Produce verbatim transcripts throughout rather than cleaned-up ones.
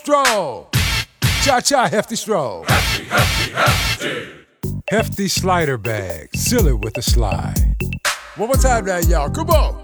Stroll. Cha-cha, hefty stroll. Hefty, hefty, hefty. Hefty slider bag. Seal it with a slide. One more time now, y'all. Come on.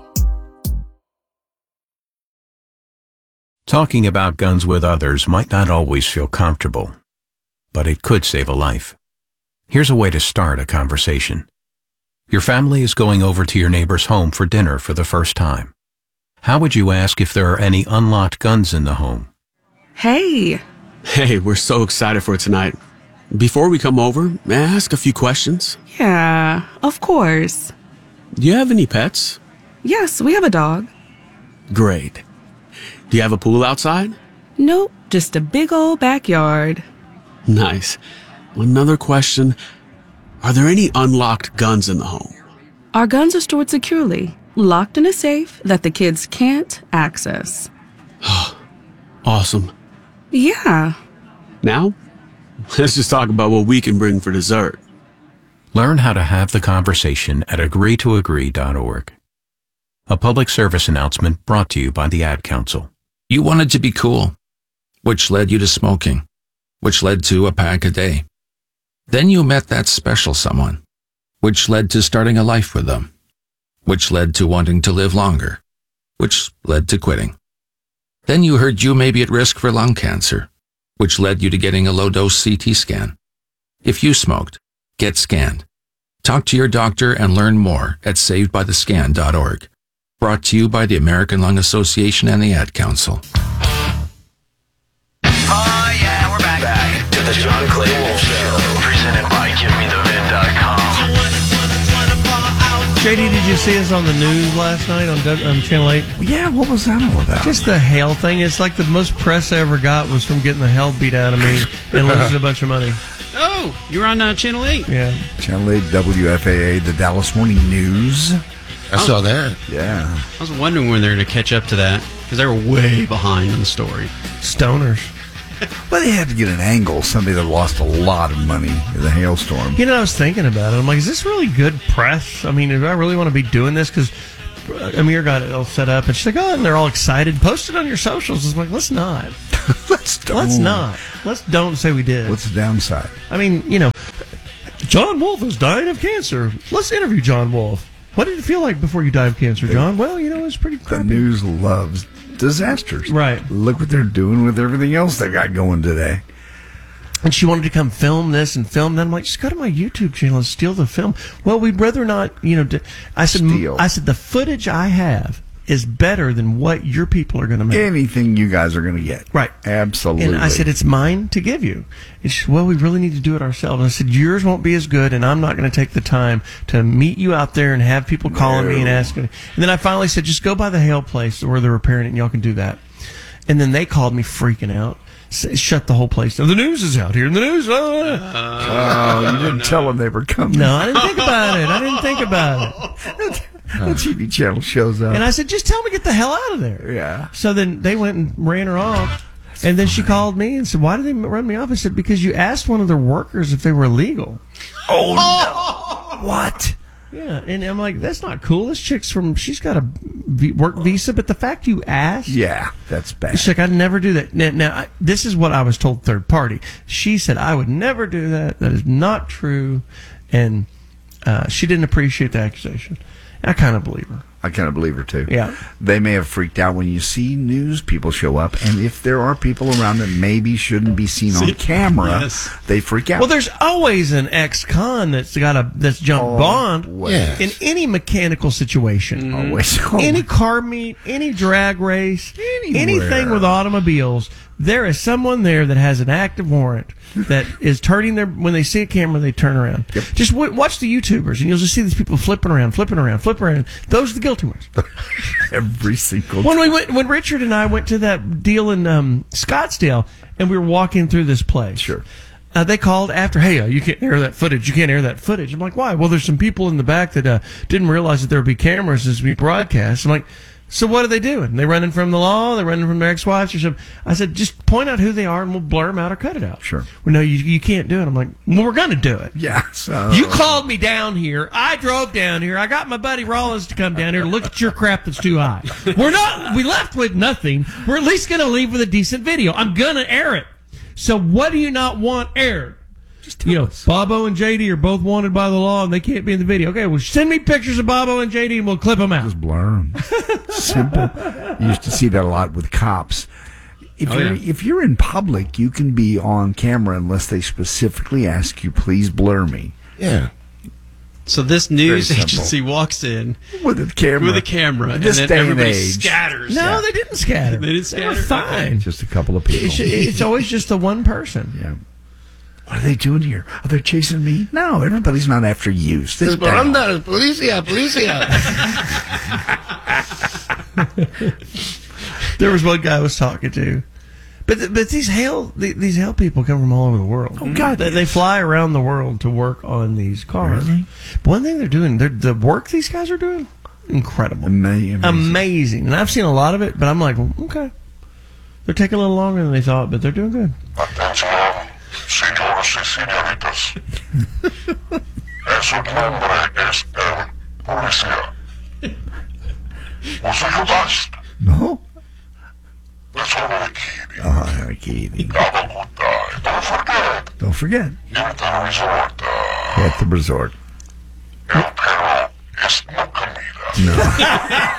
Talking about guns with others might not always feel comfortable, but it could save a life. Here's a way to start a conversation. Your family is going over to your neighbor's home for dinner for the first time. How would you ask if there are any unlocked guns in the home? Hey. Hey, we're so excited for tonight. Before we come over, may I ask a few questions? Yeah, of course. Do you have any pets? Yes, we have a dog. Great. Do you have a pool outside? Nope, just a big old backyard. Nice. Another question. Are there any unlocked guns in the home? Our guns are stored securely, locked in a safe that the kids can't access. Awesome. Yeah. Now, let's just talk about what we can bring for dessert. Learn how to have the conversation at agree to agree dot org. A public service announcement brought to you by the Ad Council. You wanted to be cool, which led you to smoking, which led to a pack a day. Then you met that special someone, which led to starting a life with them, which led to wanting to live longer, which led to quitting. Then you heard you may be at risk for lung cancer, which led you to getting a low-dose C T scan. If you smoked, get scanned. Talk to your doctor and learn more at saved by the scan dot org. Brought to you by the American Lung Association and the Ad Council. Oh, yeah, we're back. Back to the John Clay Wolf Show. Presented by give me the vid dot com. J D, did you see us on the news last night on, on Channel eight? Yeah, what was that all about? Just the hail thing. It's like the most press I ever got was from getting the hell beat out of me and losing a bunch of money. Oh, you're on uh, Channel eight. Yeah. Channel eight, W F A A, the Dallas Morning News. I saw that. Yeah. I was wondering when they were going to catch up to that, because they were way behind on the story. Stoners. Well, they had to get an angle. Somebody that lost a lot of money in the hailstorm. You know, I was thinking about it. I'm like, is this really good press? I mean, do I really want to be doing this? Because Amir got it all set up, and she's like, oh, and they're all excited. Post it on your socials. It's like, let's not. let's don't. Let's not. Let's don't say we did. What's the downside? I mean, you know, John Wolf is dying of cancer. Let's interview John Wolf. What did it feel like before you died of cancer, John? Well, you know, it was pretty crappy. The news loves disasters. Right. Look what they're doing with everything else they got going today. And she wanted to come film this and film that. I'm like, just go to my YouTube channel and steal the film. Well, we'd rather not, you know. D- I said, Steal. I said, the footage I have is better than what your people are going to make. Anything you guys are going to get. Right. Absolutely. And I said, it's mine to give you. And she said, well, we really need to do it ourselves. And I said, yours won't be as good, and I'm not going to take the time to meet you out there and have people calling No. me and asking. And then I finally said, just go by the hail place where they're repairing it, and y'all can do that. And then they called me freaking out. S- Shut the whole place down. The news is out here. The news. Uh, oh, you didn't tell them they were coming. No, I didn't think about it. I didn't think about it. The T V channel shows up. And I said, just tell me to get the hell out of there. Yeah. So then they went and ran her off. And then she called me and said, why did they run me off? I said, because you asked one of their workers if they were illegal. Oh, no. What? Yeah. And I'm like, that's not cool. This chick's from, she's got a v- work visa, but the fact you asked. Yeah, that's bad. She's like, I'd never do that. Now, now I, this is what I was told third party. She said, I would never do that. That is not true. And uh, she didn't appreciate the accusation. I kind of believe her. I kind of believe her, too. Yeah. They may have freaked out when you see news people show up, and if there are people around that maybe shouldn't be seen on camera, yes. they freak out. Well, there's always an ex-con that's got a that's jumped Oh, bond yes. in any mechanical situation. Always. Any car meet, any drag race, Anywhere. anything with automobiles, there is someone there that has an active warrant that is turning their, when they see a camera, they turn around. Yep. Just w- watch the YouTubers, and you'll just see these people flipping around, flipping around, flipping around. Those are the guilty ones. Every single When time. we went, when Richard and I went to that deal in um, Scottsdale, and we were walking through this place. Sure. Uh, they called after, hey, uh, you can't air that footage. You can't air that footage. I'm like, why? Well, there's some people in the back that uh, didn't realize that there would be cameras as we broadcast. I'm like, So what are they doing? They running from the law? They're running from their ex-wives or something? I said, just point out who they are and we'll blur them out or cut it out. Sure. Well, no, you you can't do it. I'm like, well, we're going to do it. Yeah. So. You called me down here. I drove down here. I got my buddy Rollins to come down here to look at your crap that's too high. We're not. We left with nothing. We're at least going to leave with a decent video. I'm going to air it. So what do you not want aired? You know, Bobo and J D are both wanted by the law, and they can't be in the video. Okay, well, send me pictures of Bobo and J D, and we'll clip them out. Just blur them. Simple. You used to see that a lot with cops. If Oh, you're yeah. if you're in public, you can be on camera unless they specifically ask you, please blur me. Yeah. So this news Very simple. agency walks in With a camera. with a camera, and This then day and everybody age. scatters. No, Yeah. they didn't scatter. They didn't They were scatter? fine. Just a couple of people. It's, it's always just the one person. Yeah. What are they doing here? Are they chasing me? No, everybody's not after you. Sit down. Esperando, policia, policia. There was one guy I was talking to, but but these hail these hail people come from all over the world. Oh, God, they, they yes. fly around the world to work on these cars. Really? But one thing they're doing, they're, the work these guys are doing, incredible, Ama- amazing. amazing. And I've seen a lot of it, but I'm like, well, okay, they're taking a little longer than they thought, but they're doing good. Atención, señoras y señoritas. Es un nombre, es el policía. Was you lost? No? That's all I kidding. Oh, kidding. Have a good day. Don't forget, Don't forget. you're at the resort. Uh, At the resort. el perro es no comida.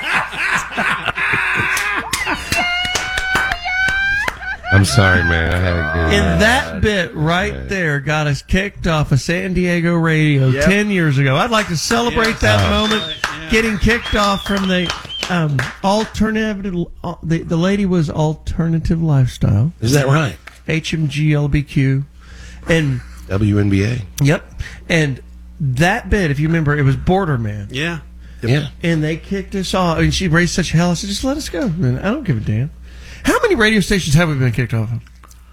I'm sorry, man. I had to do And that bit right there got us kicked off of San Diego radio Yep. ten years ago. I'd like to celebrate that moment, getting kicked off from the um, alternative. Uh, the, the lady was Alternative Lifestyle, Is that right? H M G L B Q, and W N B A. yep, and that bit, if you remember, it was Border Man, Yeah. Yeah. and they kicked us off, and she raised such hell. I said, just let us go. And I don't give a damn. How many radio stations have we been kicked off of?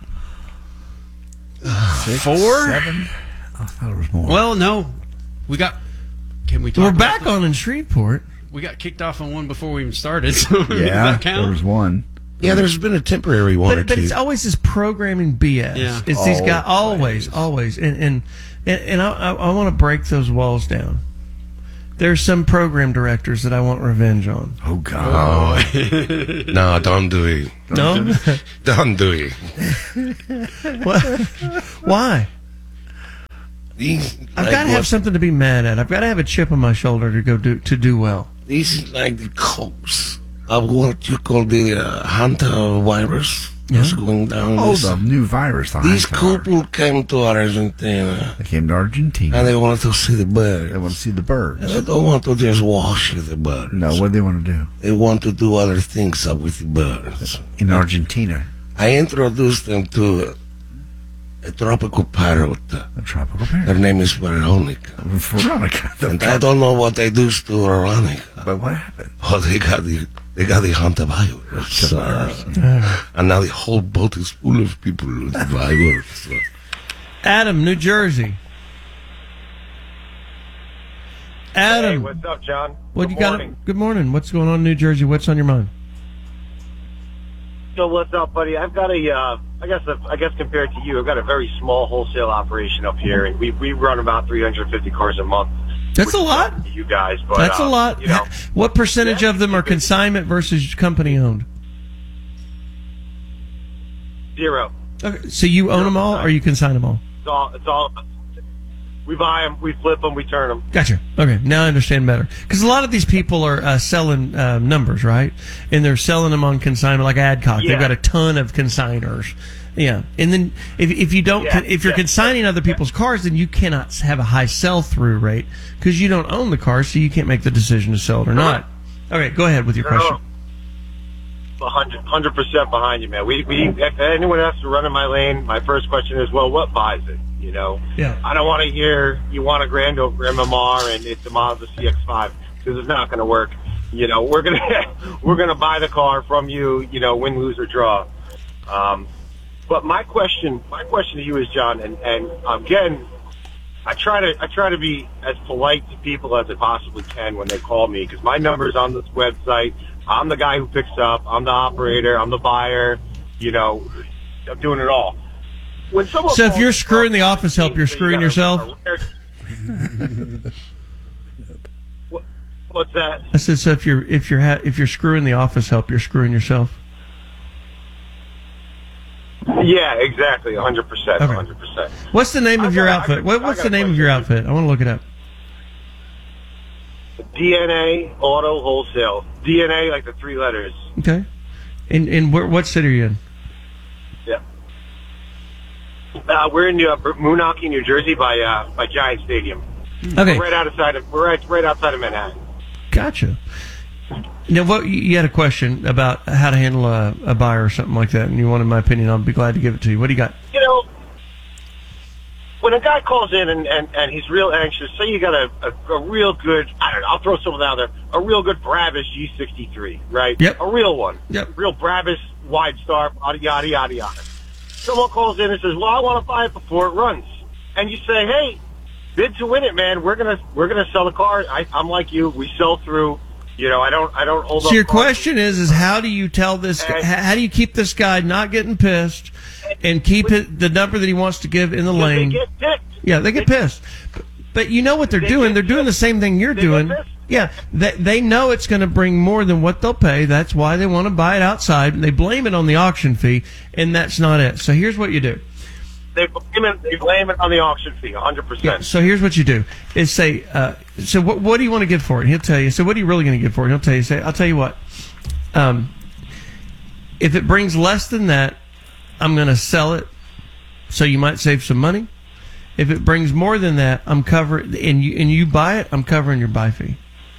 Four? Seven? I thought it was more. Well, no. We got. Can we talk We're about back the- on in Shreveport. We got kicked off on one before we even started. So yeah, that count? there was one. Yeah, there's been a temporary one or But, but two. it's always this programming B S. Yeah. It's these guys always, always, and and and, and I, I, I want to break those walls down. There's some program directors that I want revenge on. Oh, God. No, don't do it. No, Don't do it. What? Why? These, I've like got to have what- something to be mad at. I've got to have a chip on my shoulder to go do to do well. These is like the cops of what you call the uh, Hunter virus. That's going down. Oh, this. the new virus. The These Hunter. couple came to Argentina They came to Argentina. and they wanted to see the bird. They want to see the birds. They don't want to just wash the bird. No, what do they want to do? They want to do other things up with the birds. In Argentina, I introduced them to a tropical parrot. a tropical Her parrot. name is Veronica. Veronica. The And I don't know what they do to Veronica. But what happened? Oh, they got the they got the Hunter virus. Uh, and now the whole boat is full of people with the virus. Adam, New Jersey. Adam, Hey, what's up, John? what Good you got? morning. Good morning. What's going on in New Jersey? What's on your mind? So what's up, buddy? I've got a, uh, I guess, a, I guess compared to you, I've got a very small wholesale operation up here, and we we run about three hundred fifty cars a month. That's a lot. To you guys, but That's uh, a lot. You know, What percentage of them are consignment versus company owned? zero. Okay, so you own them all, or you consign them all? It's all. It's all. We buy them, we flip them, we turn them. Gotcha. Okay, now I understand better. Because a lot of these people are uh, selling uh, numbers, right? And they're selling them on consignment, like Adcock. Yeah. They've got a ton of consigners. Yeah, and then if if you don't, Yeah, if you're yeah. consigning other people's cars, then you cannot have a high sell through rate because you don't own the car, so you can't make the decision to sell it or not. Okay, go ahead with your question. Hundred percent behind you, man. We we if anyone has to run in my lane, my first question is, well, what buys it? You know, Yeah. I don't want to hear you want a Grand over M M R and it's a Mazda C X five because it's not going to work. You know, we're gonna we're gonna buy the car from you. You know, win, lose or draw. Um, but my question, my question to you is, John, and and again, I try to I try to be as polite to people as I possibly can when they call me because my number's on this website. I'm the guy who picks up. I'm the operator. I'm the buyer. You know, I'm doing it all. When someone So if calls you're me screwing up, the office help, you're you screwing gotta- yourself? What, what's that? I said, so if you're if you're ha- if you're screwing the office help, you're screwing yourself. Yeah, exactly. one hundred percent. Okay. one hundred percent. What's the name I of your got- I outfit? got- What, I what's got the a name of your outfit? I want to look it up. D N A Auto Wholesale. D N A, like the three letters. Okay. And and where, what city are you in? Yeah. Uh, we're in uh, Moonachie, New Jersey, by uh, by Giant Stadium. Okay. We're right outside of we're right, right outside of Manhattan. Gotcha. Now, what you you had a question about how to handle a, a buyer or something like that, and you wanted my opinion. I'll be glad to give it to you. What do you got? You know, when a guy calls in and, and, and he's real anxious, say you got a, a, a real good, I don't know, I'll throw someone out there, a real good Brabus G sixty-three, right? Yep. A real one. Yep. Real Brabus wide star, yada, yada, yada, yada. Someone calls in and says, well, I want to buy it before it runs. And you say, hey, bid to win it, man. We're going to we're gonna sell the car. I, I'm like you. We sell through. You know, I don't I don't hold up. So your cars. question is, is how do you tell this? And- How, how do you keep this guy not getting pissed, and keep it, the number that he wants to give in the Because lane? They get picked. Yeah, they get pissed. But, but you know what they're They doing? get They're doing the same thing you're They get doing. pissed. Yeah, they, they know it's going to bring more than what they'll pay. That's why they want to buy it outside. They blame it on the auction fee, and that's not it. So here's what you do. They blame it, they blame it on the auction fee, one hundred percent. Yeah, so here's what you do: is say, uh, so what, what do you want to get for it? And he'll tell you. So what are you really going to get for it? He'll tell you. Say, I'll tell you what. Um, if it brings less than that, I'm going to sell it. So you might save some money. If it brings more than that, I'm covering, and you and you buy it, I'm covering your buy fee.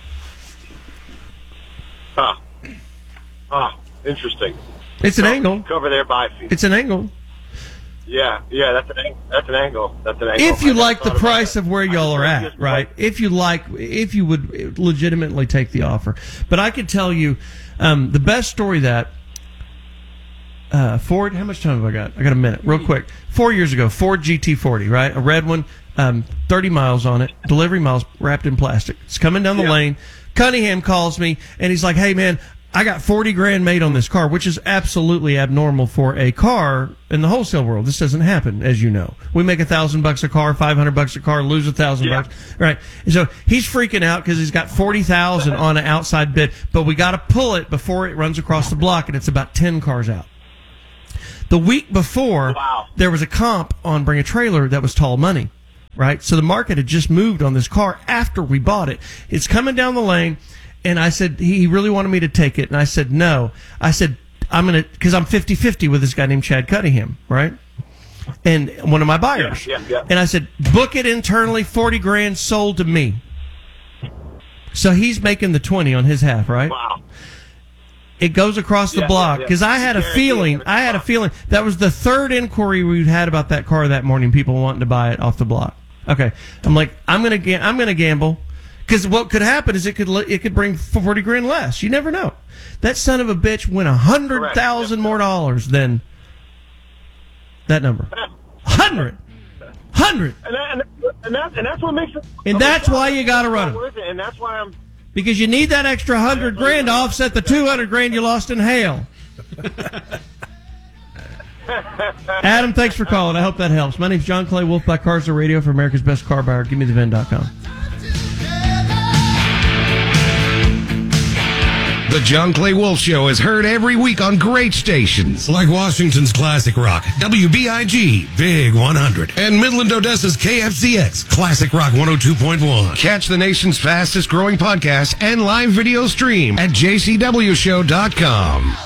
Ah, ah, interesting. It's an So, angle. Cover their buy fee. It's an angle. Yeah, yeah, that's an ang- that's an angle. That's an angle. If you I never like the thought about price that. of where I y'all just are thought at, just right? like- If you like, if you would legitimately take the offer, but I could tell you um, the best story that uh, Ford. How much time have I got? I got a minute, real quick. Four years ago, Ford G T forty, right? A red one, um, thirty miles on it, delivery miles wrapped in plastic. It's coming down the Yeah. lane. Cunningham calls me and he's like, "Hey man, I got forty grand made on this car," which is absolutely abnormal for a car in the wholesale world. This doesn't happen, as you know. We make a thousand bucks a car, five hundred bucks a car, lose a thousand Yeah. bucks, right? And so he's freaking out because he's got forty thousand on an outside bid, but we got to pull it before it runs across the block, and it's about ten cars out. The week before, Wow. there was a comp on Bring a Trailer that was tall money, right? So the market had just moved on this car after we bought it. It's coming down the lane. And I said, he really wanted me to take it. And I said, no. I said, I'm going to, because I'm fifty-fifty with this guy named Chad Cunningham, right? And one of my buyers. Yeah, yeah, yeah. And I said, book it internally, forty grand sold to me. So he's making the twenty on his half, right? Wow. It goes across the Yeah, block yeah, yeah. because I had a Guaranteed feeling. it's I had a gonna feeling that was the third inquiry we've had about that car that morning. People wanting to buy it off the block. Okay, I'm like, I'm gonna, ga- I'm gonna gamble because what could happen is it could, li- it could bring forty grand less. You never know. That son of a bitch went a hundred thousand more dollars than that number. Hundred, hundred, And that, and, that, and, that, and that's what makes it. and that's why you got to run them. Worth it, and that's why I'm. Because you need that extra hundred grand to offset the two hundred grand you lost in hail. Adam, thanks for calling. I hope that helps. My name's John Clay Wolf by Cars the Radio for America's Best Car Buyer. Give me the V I N dot com. The John Clay Wolf Show is heard every week on great stations like Washington's Classic Rock, W B I G, Big one hundred, and Midland Odessa's K F C X, Classic Rock one oh two point one. Catch the nation's fastest growing podcast and live video stream at J C W show dot com.